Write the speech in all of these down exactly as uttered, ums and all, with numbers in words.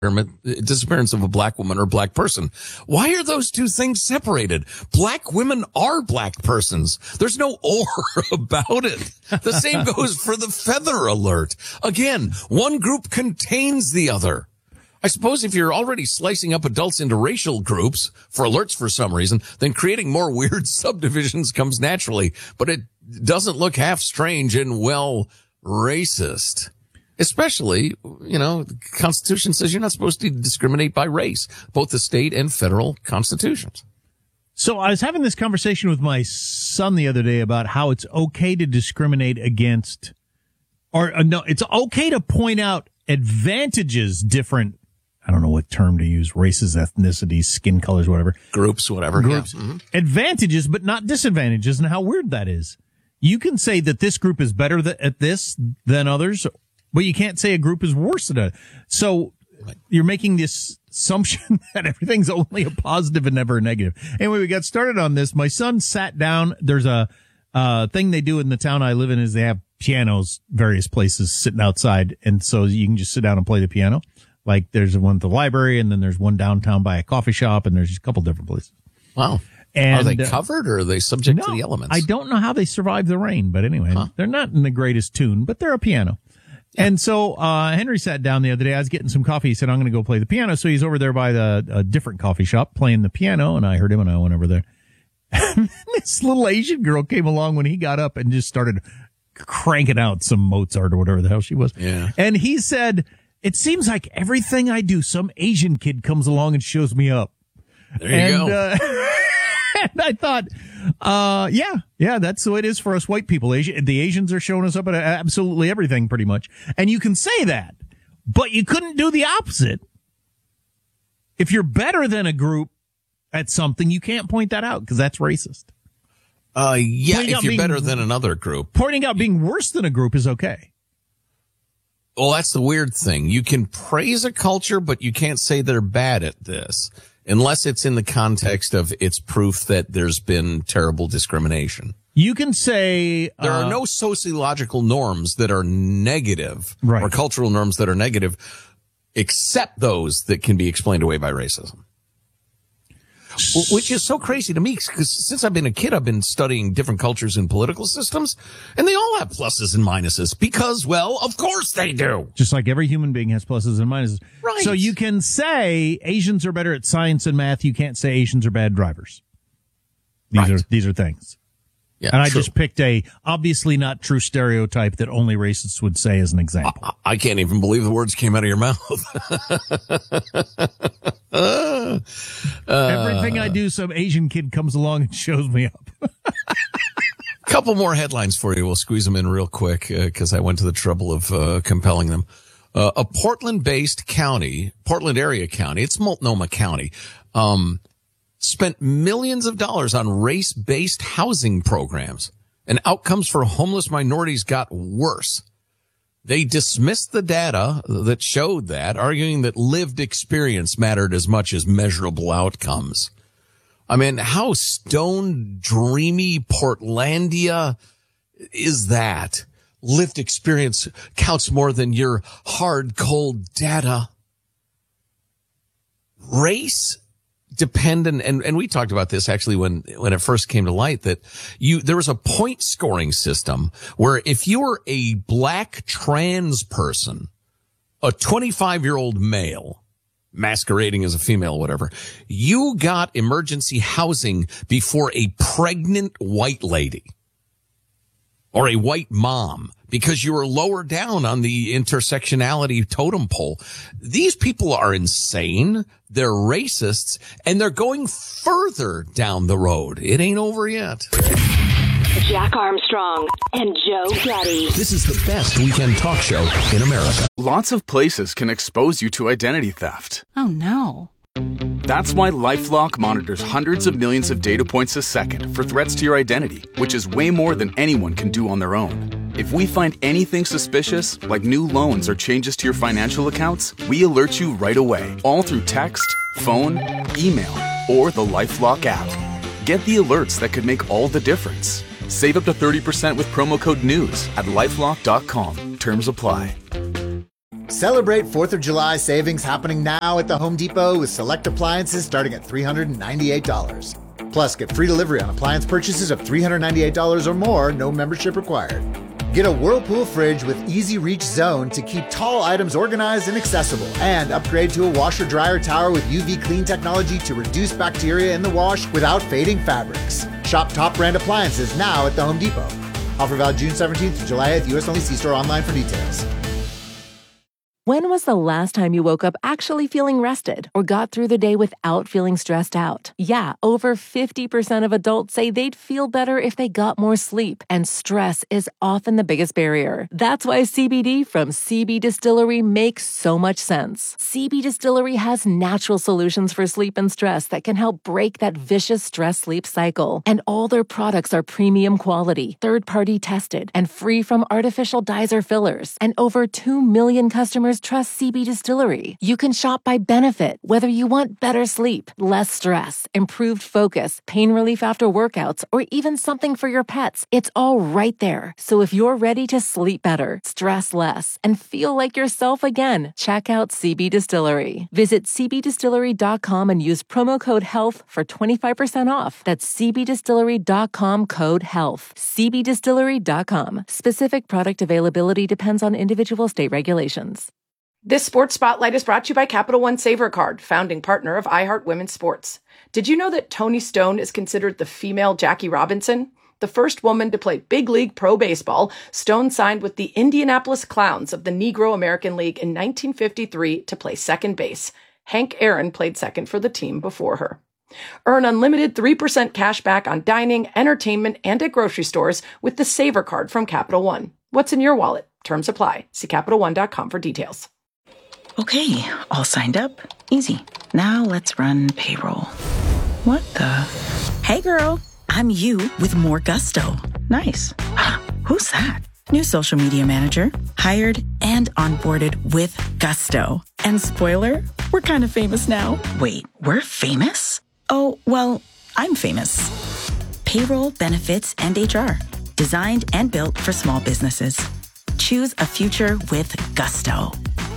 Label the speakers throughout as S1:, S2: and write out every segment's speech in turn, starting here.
S1: disappearance of a black woman or black person. Why are those two things separated? Black women are black persons. There's no or about it. The same goes for the feather alert. Again, one group contains the other. I suppose if you're already slicing up adults into racial groups for alerts for some reason, then creating more weird subdivisions comes naturally. But it doesn't look half strange and, well, racist. Especially, you know, the Constitution says you're not supposed to discriminate by race, both the state and federal constitutions.
S2: So I was having this conversation with my son the other day about how it's okay to discriminate against, or uh, no, it's okay to point out advantages different, I don't know what term to use, races, ethnicities, skin colors, whatever.
S1: Groups, whatever.
S2: Groups.
S1: Yeah. Mm-hmm.
S2: Advantages, but not disadvantages, and how weird that is. You can say that this group is better th- at this than others, but you can't say a group is worse at it. So you're making this assumption that everything's only a positive and never a negative. Anyway, we got started on this. My son sat down. There's a uh thing they do in the town I live in is they have pianos various places sitting outside. And so you can just sit down and play the piano. Like there's one at the library, and then there's one downtown by a coffee shop, and there's a couple different places.
S1: Wow.
S2: And,
S1: are they covered or are they subject
S2: no,
S1: to the elements?
S2: I don't know how they survive the rain, but anyway, huh. They're not in the greatest tune, but they're a piano. And so, uh, Henry sat down the other day. I was getting some coffee. He said, I'm going to go play the piano. So he's over there by the, a different coffee shop playing the piano. And I heard him and I went over there. And this little Asian girl came along when he got up and just started cranking out some Mozart or whatever the hell she was.
S1: Yeah.
S2: And he said, it seems like everything I do, some Asian kid comes along and shows me up.
S1: There you
S2: and,
S1: go.
S2: Uh, and I thought, uh, yeah, yeah, that's the way it is for us white people. Asian, the Asians are showing us up at absolutely everything pretty much. And you can say that, but you couldn't do the opposite. If you're better than a group at something, you can't point that out because that's racist.
S1: Uh, yeah,
S2: Pointing
S1: if you're
S2: being,
S1: better than another group.
S2: Pointing out being worse than a group is okay.
S1: Well, that's the weird thing. You can praise a culture, but you can't say they're bad at this. Unless it's in the context of it's proof that there's been terrible discrimination.
S2: You can say
S1: there
S2: uh,
S1: are no sociological norms that are negative,
S2: right,
S1: or cultural norms that are negative, except those that can be explained away by racism. Which is so crazy to me, because since I've been a kid, I've been studying different cultures and political systems, and they all have pluses and minuses because, well, of course they do.
S2: Just like every human being has pluses and minuses.
S1: Right.
S2: So you can say Asians are better at science and math. You can't say Asians are bad drivers. These
S1: right.
S2: are these are things.
S1: Yeah,
S2: and I
S1: true.
S2: just picked a obviously not true stereotype that only racists would say as an example.
S1: I, I can't even believe the words came out of your mouth. uh,
S2: Everything I do, some Asian kid comes along and shows me up.
S1: Couple more headlines for you. We'll squeeze them in real quick because uh, I went to the trouble of uh, compelling them. Uh, a Portland-based county, Portland area county, it's Multnomah County, um, spent millions of dollars on race-based housing programs, and outcomes for homeless minorities got worse. They dismissed the data that showed that, arguing that lived experience mattered as much as measurable outcomes. I mean, how stone dreamy Portlandia is that? Lived experience counts more than your hard, cold data. Race dependent, and, and we talked about this actually when, when it first came to light, that you, there was a point scoring system where if you were a black trans person, a twenty-five year old male, masquerading as a female, whatever, you got emergency housing before a pregnant white lady or a white mom, because you were lower down on the intersectionality totem pole. These people are insane. They're racists, and they're going further down the road. It ain't over yet.
S3: Jack Armstrong and Joe Getty.
S4: This is the best weekend talk show in America.
S5: Lots of places can expose you to identity theft.
S6: Oh, no.
S5: That's why LifeLock monitors hundreds of millions of data points a second for threats to your identity, which is way more than anyone can do on their own. If we find anything suspicious, like new loans or changes to your financial accounts, we alert you right away, all through text, phone, email, or the LifeLock app. Get the alerts that could make all the difference. Save up to thirty percent with promo code NEWS at LifeLock dot com. Terms apply.
S6: Celebrate fourth of July savings happening now at the Home Depot with select appliances starting at three hundred ninety-eight dollars. Plus, get free delivery on appliance purchases of three hundred ninety-eight dollars or more, no membership required. Get a Whirlpool fridge with Easy Reach Zone to keep tall items organized and accessible. And upgrade to a washer-dryer tower with U V clean technology to reduce bacteria in the wash without fading fabrics. Shop top brand appliances now at the Home Depot. Offer valid June seventeenth to July eighth, U S only. See store online for details.
S7: When was the last time you woke up actually feeling rested or got through the day without feeling stressed out? Yeah, over fifty percent of adults say they'd feel better if they got more sleep, and stress is often the biggest barrier. That's why C B D from C B Distillery makes so much sense. C B Distillery has natural solutions for sleep and stress that can help break that vicious stress-sleep cycle. And all their products are premium quality, third-party tested, and free from artificial dyes or fillers. And over two million customers trust C B Distillery. You can shop by benefit, whether you want better sleep, less stress, improved focus, pain relief after workouts, or even something for your pets. It's all right there. So if you're ready to sleep better, stress less, and feel like yourself again, check out C B Distillery. Visit c b distillery dot com and use promo code HEALTH for twenty-five percent off. That's c b distillery dot com code HEALTH. c b distillery dot com. Specific product availability depends on individual state regulations.
S8: This Sports Spotlight is brought to you by Capital One Savor Card, founding partner of iHeart Women's Sports. Did you know that Toni Stone is considered the female Jackie Robinson? The first woman to play big league pro baseball, Stone signed with the Indianapolis Clowns of the Negro American League in nineteen fifty-three to play second base. Hank Aaron played second for the team before her. Earn unlimited three percent cash back on dining, entertainment, and at grocery stores with the Savor Card from Capital One. What's in your wallet? Terms apply. See Capital One dot com for details.
S9: Okay, all signed up. Easy. Now let's run payroll. What the? Hey girl, I'm you with more gusto. Nice. Who's that? New social media manager. Hired and onboarded with gusto. And spoiler, we're kind of famous now. Wait, we're famous? Oh, well, I'm famous. Payroll, benefits, and H R. Designed and built for small businesses. Choose a future with gusto.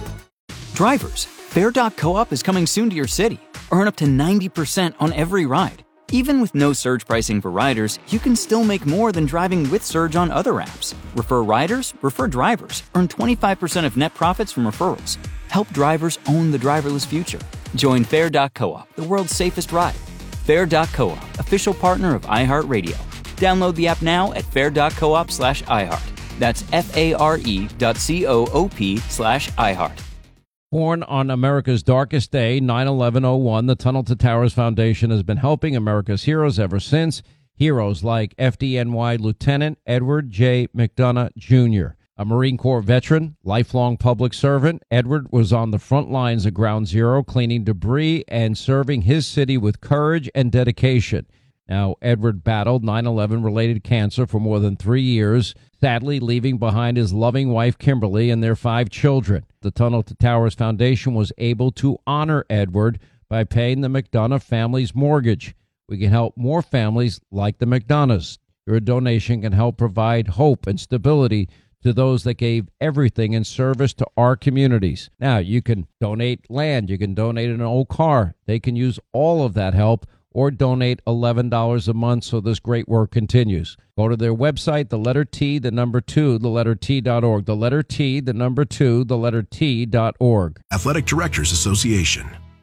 S10: Drivers, Fair dot coop is coming soon to your city. Earn up to ninety percent on every ride. Even with no surge pricing for riders, you can still make more than driving with Surge on other apps. Refer riders, refer drivers. Earn twenty-five percent of net profits from referrals. Help drivers own the driverless future. Join Fair dot coop, the world's safest ride. Fair dot coop, official partner of iHeartRadio. Download the app now at fair dot coop slash iHeart. That's F-A-R-E dot C-O-O-P slash iHeart.
S11: Born on America's darkest day, nine eleven oh one, the Tunnel to Towers Foundation has been helping America's heroes ever since. Heroes like F D N Y Lieutenant Edward J. McDonough, Junior A Marine Corps veteran, lifelong public servant, Edward was on the front lines of Ground Zero, cleaning debris and serving his city with courage and dedication. Now, Edward battled nine eleven-related cancer for more than three years, sadly leaving behind his loving wife, Kimberly, and their five children. The Tunnel to Towers Foundation was able to honor Edward by paying the McDonough family's mortgage. We can help more families like the McDonoughs. Your donation can help provide hope and stability to those that gave everything in service to our communities. Now, you can donate land. You can donate an old car. They can use all of that help, or donate eleven dollars a month so this great work continues. Go to their website, the letter T, the number two, the letter T dot org. The letter T, the number two, the letter T dot org.
S12: Athletic Directors Association.